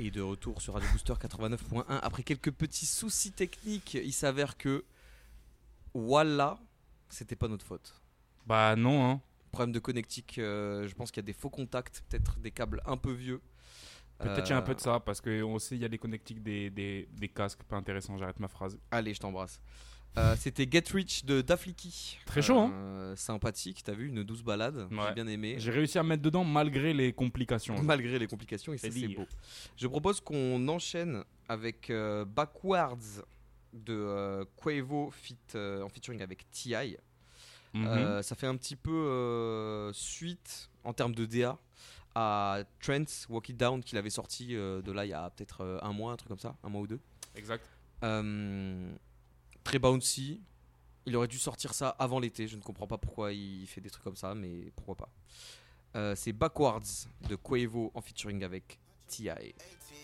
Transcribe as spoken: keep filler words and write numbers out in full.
Et de retour sur Radio Booster quatre-vingt-neuf point un. Après quelques petits soucis techniques, il s'avère que voilà, c'était pas notre faute. Bah non, hein. Problème de connectique, euh, je pense qu'il y a des faux contacts, peut-être des câbles un peu vieux. Peut-être il y a un peu de ça, parce qu'on sait il y a des connectiques des, des, des casques, pas intéressant, j'arrête ma phrase. Allez, je t'embrasse. Euh, c'était Get Rich de Dafliki. Très chaud, euh, hein. Sympathique, t'as vu, une douce balade, ouais. J'ai bien aimé. J'ai réussi à me mettre dedans malgré les complications. Malgré les complications, et ça c'est beau. Je propose qu'on enchaîne avec euh, Backwards de euh, Quavo fit, euh, en featuring avec T I. Mm-hmm. Euh, ça fait un petit peu euh, suite en termes de D A à Trent's Walk It Down qu'il avait sorti euh, de là il y a peut-être euh, un mois, un truc comme ça, un mois ou deux. Exact. Euh, très bouncy. Il aurait dû sortir ça avant l'été. Je ne comprends pas pourquoi il fait des trucs comme ça, mais pourquoi pas. Euh, c'est Backwards de Quavo en featuring avec T I.